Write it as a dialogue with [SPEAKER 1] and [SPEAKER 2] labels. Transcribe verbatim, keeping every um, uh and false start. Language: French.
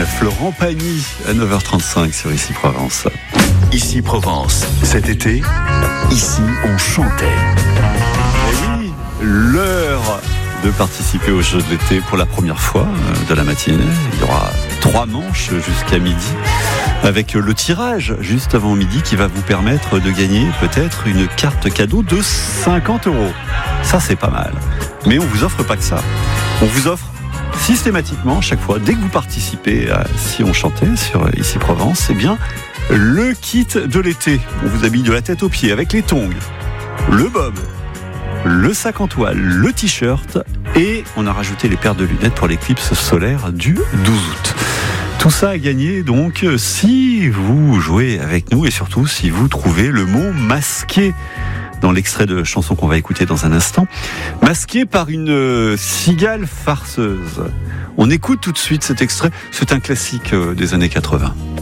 [SPEAKER 1] Florent Pagny à neuf heures trente-cinq sur Ici Provence.
[SPEAKER 2] Ici Provence, cet été, ici on chantait.
[SPEAKER 1] Et oui, l'heure de participer au jeu de l'été pour la première fois de la matinée. Il y aura trois manches jusqu'à midi, avec le tirage juste avant midi qui va vous permettre de gagner peut-être une carte cadeau de cinquante euros. Ça, c'est pas mal. Mais on vous offre pas que ça. On vous offre systématiquement, chaque fois, dès que vous participez à Si on chantait sur Ici Provence, eh bien, le kit de l'été. On vous habille de la tête aux pieds avec les tongs, le bob, le sac en toile, le t-shirt et on a rajouté les paires de lunettes pour l'éclipse solaire du douze août. Tout ça à gagner donc si vous jouez avec nous et surtout si vous trouvez le mot masqué dans l'extrait de chanson qu'on va écouter dans un instant. Masqué par une cigale farceuse. On écoute tout de suite cet extrait, c'est un classique des années quatre-vingts.